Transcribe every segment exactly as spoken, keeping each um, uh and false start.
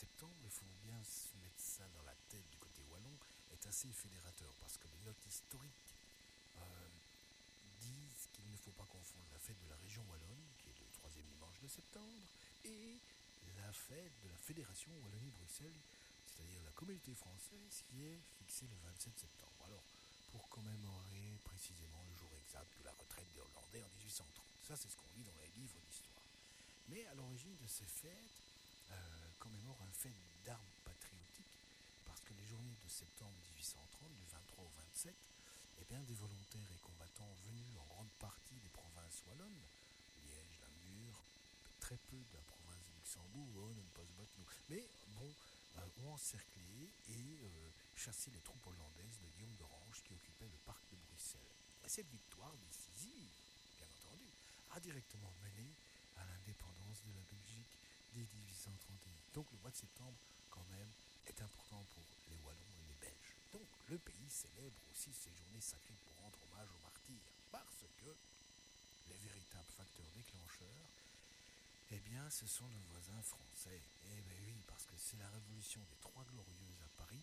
septembre, il faut bien se mettre ça dans la tête du côté wallon, est assez fédérateur parce que les notes historiques euh, disent qu'il ne faut pas confondre la fête de la région wallonne, qui est le troisième dimanche de septembre, et la fête de la Fédération Wallonie-Bruxelles, c'est-à-dire la communauté française, qui est fixée le vingt-sept septembre. Alors, pour commémorer précisément le jour exact de la retraite des Hollandais en dix-huit cent trente. Ça, c'est ce qu'on lit dans les livres d'histoire. Mais à l'origine de ces fêtes, euh, commémore un fait d'armes patriotiques, parce que les journées de septembre dix-huit cent trente, du vingt-trois au vingt-sept, eh bien, des volontaires et combattants venus en grande partie des provinces wallonnes, Liège, Namur, très peu de la province de Luxembourg, Rhône, Postbot, mais bon, euh, ont encerclé et euh, chassé les troupes hollandaises de Guillaume d'Orange qui occupaient le parc de Bruxelles. Et cette victoire décisive, bien entendu, a directement mené à l'indépendance de la Belgique dès dix-huit cent trente et un. Donc le mois de septembre, quand même, est important pour les Wallons et les Belges. Donc le pays célèbre aussi ces journées sacrées pour rendre hommage aux martyrs, parce que les véritables facteurs déclencheurs, eh bien, ce sont nos voisins français. Eh bien oui, parce que c'est la révolution des Trois Glorieuses à Paris,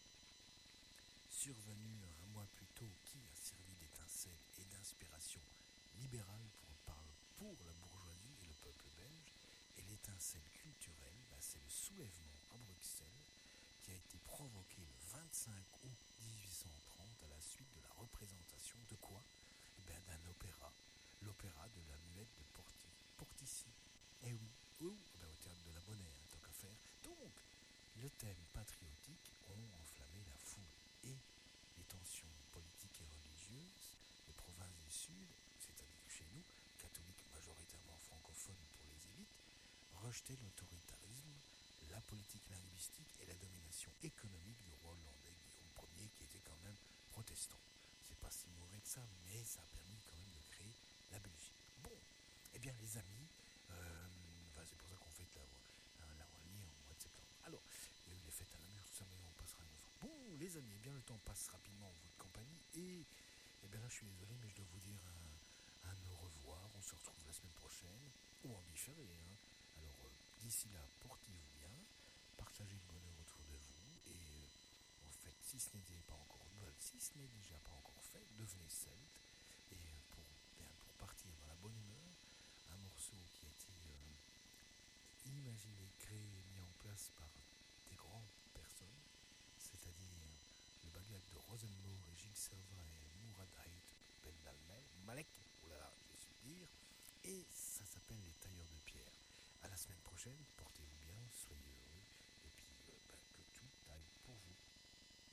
survenue un mois plus tôt, qui a servi d'étincelle et d'inspiration libérale pour, pour la bourgeoisie et le peuple belge. Et l'étincelle culturelle, bah, c'est le soulèvement à Bruxelles qui a été provoqué le vingt-cinq août dix-huit cent trente à la suite de la représentation de quoi ? Eh bien, d'un opéra, l'opéra de la muette de Porti, Portici. Eh oui, ou ben au théâtre de la Monnaie, hein, tant qu'à faire. Donc, le thème patriotique ont enflammé la foule et les tensions politiques et religieuses des provinces du Sud, c'est-à-dire chez nous, catholiques majoritairement francophones pour les élites, rejetaient l'autoritarisme, la politique linguistique et la domination économique du roi hollandais Guillaume Ier, qui était quand même protestant. C'est pas si mauvais que ça, mais ça a permis quand même de créer la Belgique. Bon, eh bien les amis, euh, enfin, c'est pour ça qu'on fête la, la Wallonie en mois de septembre. Alors, il y a eu les fêtes à Namur, tout ça, mais on passera une fois. Bon, les amis, eh bien le temps passe rapidement en votre compagnie, et eh bien là je suis désolé, mais je dois vous dire un, un au revoir. On se retrouve la semaine prochaine, ou en différé, hein. Alors, euh, d'ici là, portez-vous bien, partagez le bonheur autour de vous, et euh, en fait, si ce n'est pas encore, si ce n'est déjà pas encore fait, devenez celte, et pour, bien, pour partir dans la bonne humeur, un morceau qui a été euh, imaginé, créé